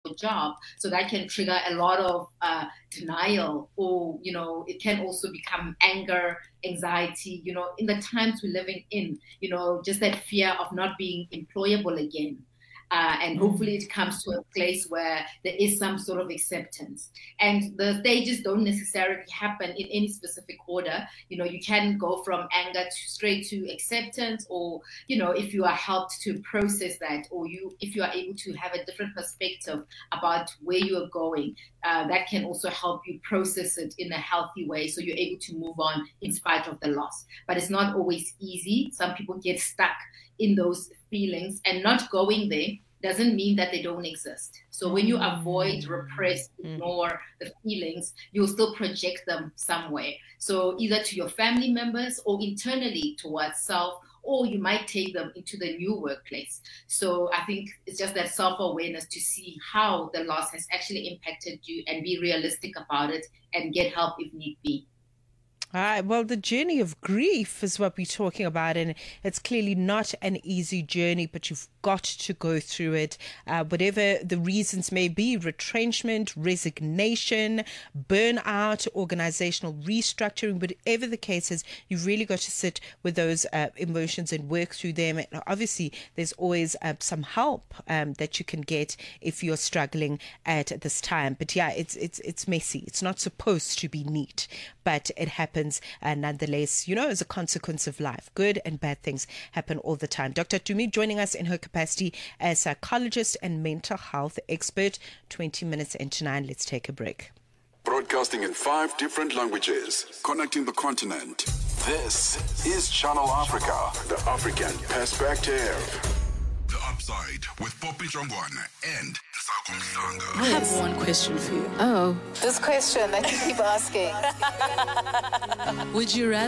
your job. So that can trigger a lot of denial, or, it can also become anger, anxiety, in the times we're living in, just that fear of not being employable again. And hopefully it comes to a place where there is some sort of acceptance. And the stages don't necessarily happen in any specific order. You can go from anger straight to acceptance, or, if you are helped to process that, or if you are able to have a different perspective about where you are going, that can also help you process it in a healthy way, so you're able to move on in spite of the loss. But it's not always easy. Some people get stuck in those feelings, and not going there doesn't mean that they don't exist. So when you avoid, repress, ignore the feelings, you'll still project them somewhere. So either to your family members or internally towards self, or you might take them into the new workplace. So I think it's just that self-awareness to see how the loss has actually impacted you, and be realistic about it and get help if need be. All right. Well, the journey of grief is what we're talking about, and it's clearly not an easy journey, but you've got to go through it, whatever the reasons may be: retrenchment, resignation, burnout, organizational restructuring, whatever the case is. You've really got to sit with those emotions and work through them. And obviously, there's always some help that you can get if you're struggling at this time. But yeah, it's messy. It's not supposed to be neat, but it happens nonetheless, as a consequence of life. Good and bad things happen all the time. Dr. Tumi joining us in her capacity as psychologist and mental health expert. 20 minutes into 9. Let's take a break. Broadcasting in 5 different languages, connecting the continent. This is Channel Africa, the African perspective. The Upside with Poppy Jongwana and Sako Mhlanga. I have one question for you. Oh. This question that you keep asking. Would you rather